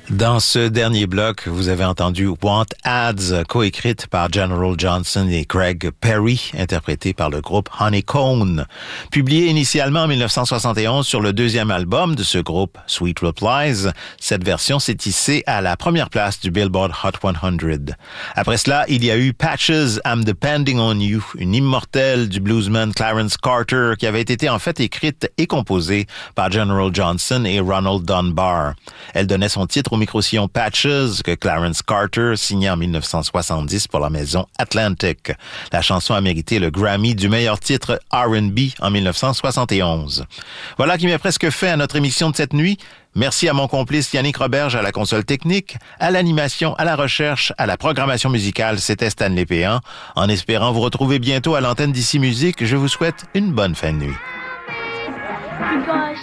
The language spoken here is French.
Dans ce dernier bloc, vous avez entendu Want Ads, coécrite par General Johnson et Craig Perry, interprétée par le groupe Honeycomb. Publié initialement en 1971 sur le deuxième album de ce groupe, Sweet Replies, cette version s'est hissée à la première place du Billboard Hot 100. Après cela, il y a eu Patches, I'm Depending on You, une immortelle du bluesman Clarence Carter qui avait été en fait écrite et composée par General Johnson et Ronald Dunbar. Elle donnait son titre au micro-sillon Patches que Clarence Carter signait en 1970 pour la maison Atlantic. La chanson a mérité le Grammy du meilleur titre R&B en 1971. Voilà qui m'est presque fait à notre émission de cette nuit. Merci à mon complice Yannick Roberge à la console technique, à l'animation, à la recherche, à la programmation musicale. C'était Stanley Péan. En espérant vous retrouver bientôt à l'antenne d'Ici Musique, je vous souhaite une bonne fin de nuit. Gosh.